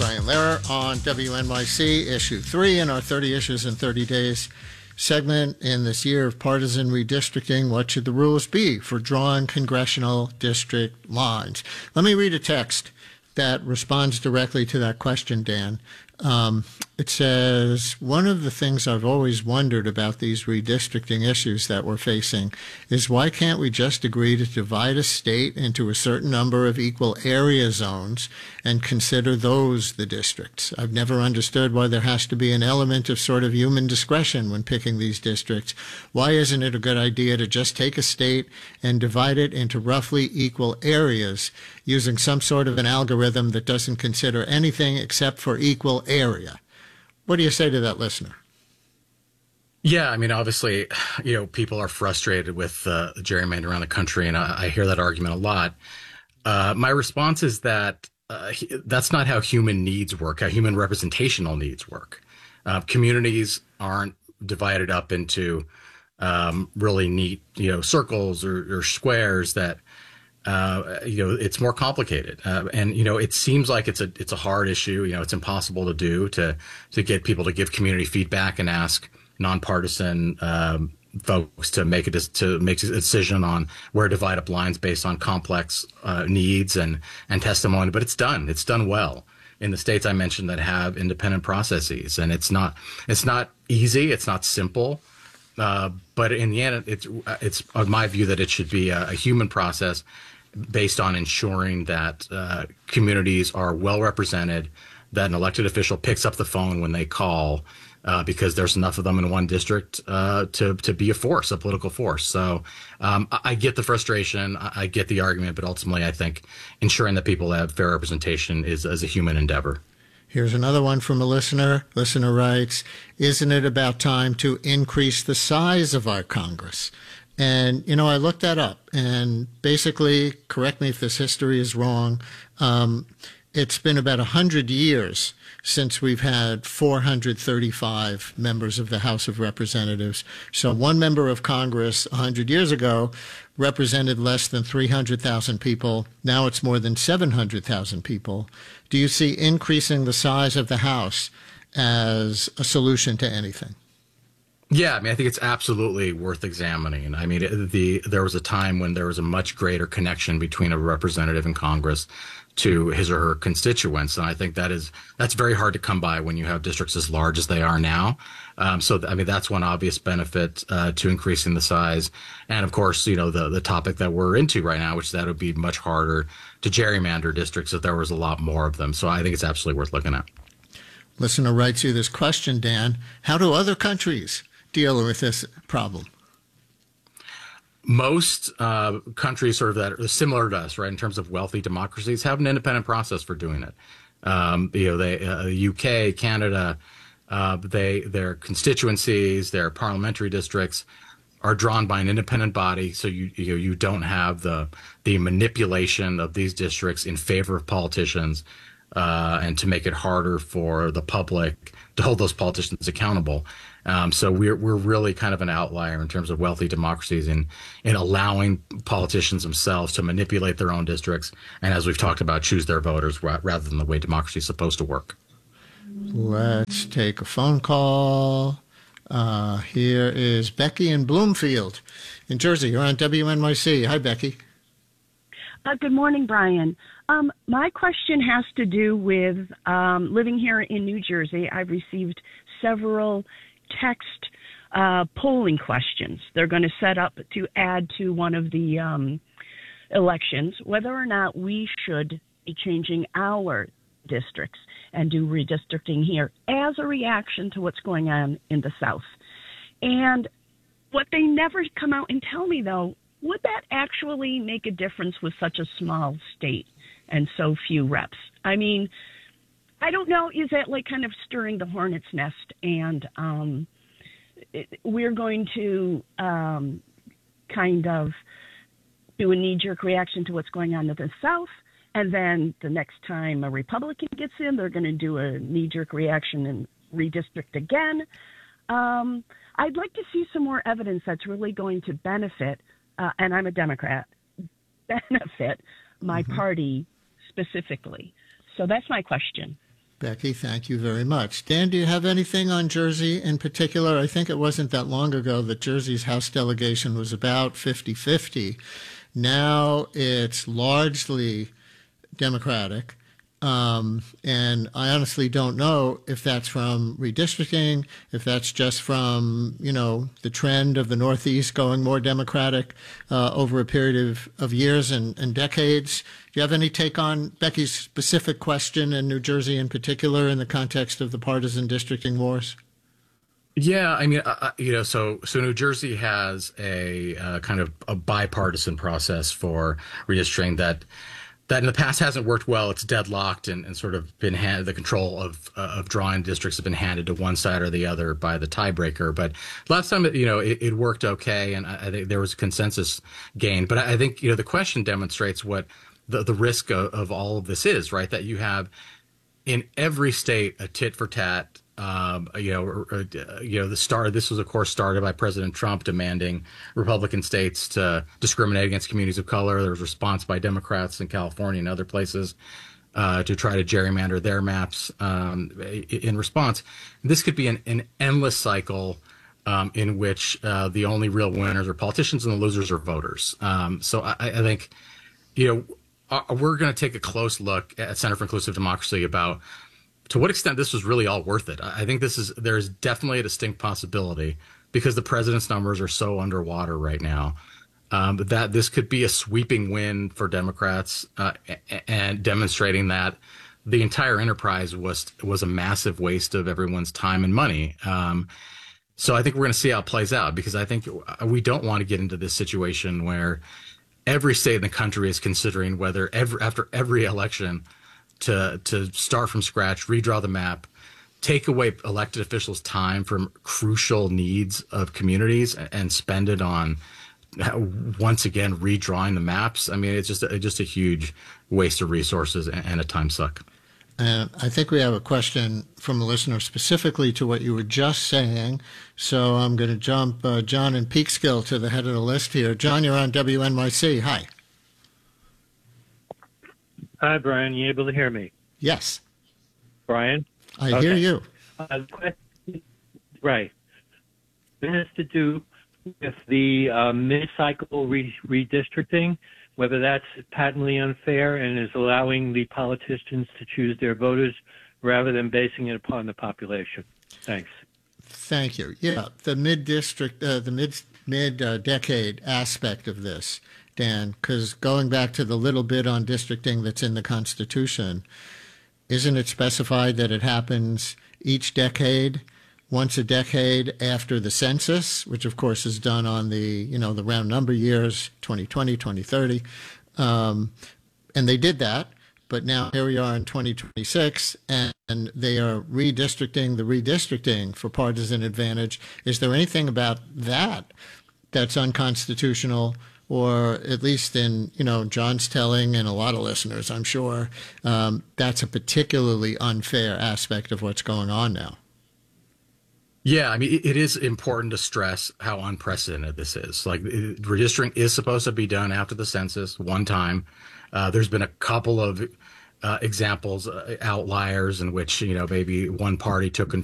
Brian Lehrer on WNYC, Issue 3 in our 30 Issues in 30 Days segment. In this year of partisan redistricting, what should the rules be for drawing congressional district lines? Let me read a text that responds directly to that question, Dan. It says, one of the things I've always wondered about these redistricting issues that we're facing is why can't we just agree to divide a state into a certain number of equal area zones and consider those the districts? I've never understood why there has to be an element of sort of human discretion when picking these districts. Why isn't it a good idea to just take a state and divide it into roughly equal areas using some sort of an algorithm that doesn't consider anything except for equal area? What do you say to that listener? Yeah, I mean, obviously, people are frustrated with gerrymandering around the country, and I hear that argument a lot. My response is that that's not how human needs work, how human representational needs work. Communities aren't divided up into really neat, circles or squares that it's more complicated. And it seems like it's a hard issue. It's impossible to do to get people to give community feedback and ask nonpartisan folks to make a decision on where to divide up lines based on complex needs and testimony. But it's done well in the states I mentioned that have independent processes. And it's not easy. It's not simple. But in the end, it's my view that it should be a human process based on ensuring that communities are well represented, that an elected official picks up the phone when they call, because there's enough of them in one district to be a political force. So I get the frustration, I get the argument, but ultimately I think ensuring that people have fair representation is a human endeavor. Here's another one from a listener. Listener writes, isn't it about time to increase the size of our Congress? And, I looked that up, and basically, correct me if this history is wrong, it's been about 100 years since we've had 435 members of the House of Representatives. So one member of Congress 100 years ago represented less than 300,000 people. Now it's more than 700,000 people. Do you see increasing the size of the House as a solution to anything? Yeah, I mean, I think it's absolutely worth examining. I mean, there was a time when there was a much greater connection between a representative in Congress to his or her constituents, and I think that's very hard to come by when you have districts as large as they are now. So, I mean, that's one obvious benefit to increasing the size, and of course, the topic that we're into right now, which that would be much harder to gerrymander districts if there was a lot more of them. So, I think it's absolutely worth looking at. Listener writes you this question, Dan: how do other countries deal with this problem? Most countries sort of that are similar to us, right, in terms of wealthy democracies, have an independent process for doing it. The UK, Canada, their constituencies, their parliamentary districts are drawn by an independent body, so you don't have the manipulation of these districts in favor of politicians, and to make it harder for the public to hold those politicians accountable. So we're really kind of an outlier in terms of wealthy democracies in allowing politicians themselves to manipulate their own districts and, as we've talked about, choose their voters rather than the way democracy is supposed to work. Let's take a phone call. Here is Becky in Bloomfield, in Jersey. You're on WNYC. Hi, Becky. Good morning, Brian. My question has to do with living here in New Jersey. I've received several text polling questions. They're going to set up to add to one of the elections, whether or not we should be changing our districts and do redistricting here as a reaction to what's going on in the South. And what they never come out and tell me, though, would that actually make a difference with such a small state and so few reps? I mean, I don't know. Is that like kind of stirring the hornet's nest? And we're going to kind of do a knee-jerk reaction to what's going on in the South. And then the next time a Republican gets in, they're going to do a knee-jerk reaction and redistrict again. I'd like to see some more evidence that's really going to benefit, and I'm a Democrat, benefit my party specifically. So that's my question. Becky, thank you very much. Dan, do you have anything on Jersey in particular? I think it wasn't that long ago that Jersey's House delegation was about 50-50. Now it's largely Democratic. And I honestly don't know if that's from redistricting, if that's just from, the trend of the Northeast going more Democratic over a period of years and decades. Do you have any take on Becky's specific question in New Jersey in particular in the context of the partisan districting wars? Yeah, I mean, so New Jersey has a kind of a bipartisan process for redistricting that in the past hasn't worked well. It's deadlocked and sort of been handed the control of drawing districts have been handed to one side or the other by the tiebreaker. But last time, it worked okay, and I think there was a consensus gain. But I think the question demonstrates what the risk of all of this is, right? That you have in every state a tit for tat. This was of course started by President Trump demanding Republican states to discriminate against communities of color. There was a response by Democrats in California and other places to try to gerrymander their maps in response. This could be an endless cycle in which the only real winners are politicians and the losers are voters. So I think we're going to take a close look at Center for Inclusive Democracy about to what extent this was really all worth it. I think there's definitely a distinct possibility, because the president's numbers are so underwater right now, that this could be a sweeping win for Democrats and demonstrating that the entire enterprise was a massive waste of everyone's time and money. So I think we're going to see how it plays out, because I think we don't want to get into this situation where every state in the country is considering whether after every election to start from scratch, redraw the map, take away elected officials' time from crucial needs of communities and spend it on, once again, redrawing the maps. I mean, it's just a huge waste of resources and a time suck. And I think we have a question from a listener specifically to what you were just saying. So I'm going to jump John in Peekskill to the head of the list here. John, you're on WNYC. Hi. Hi, Brian. You able to hear me? Yes. Brian? I hear you. Right. It has to do with the mid-cycle redistricting, whether that's patently unfair and is allowing the politicians to choose their voters rather than basing it upon the population. Thanks. Thank you. Yeah, the mid-district, the mid-decade aspect of this, Dan, because going back to the little bit on districting that's in the Constitution, isn't it specified that it happens each decade, once a decade after the census, which of course is done on the, the round number years, 2020, 2030. And they did that, but now here we are in 2026 and they are redistricting the redistricting for partisan advantage. Is there anything about that that's unconstitutional, or at least in, John's telling and a lot of listeners, I'm sure, that's a particularly unfair aspect of what's going on now? Yeah, I mean, it is important to stress how unprecedented this is. Like, redistricting is supposed to be done after the census one time. There's been a couple of examples, outliers in which, maybe one party took control